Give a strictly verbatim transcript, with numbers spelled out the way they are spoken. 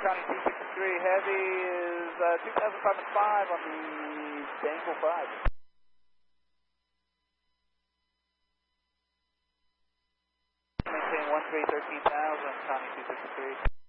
County two sixty-three, heavy is uh, two thousand five hundred five on the Dangle five. Maintain one three thirteen thousand, County two sixty-three.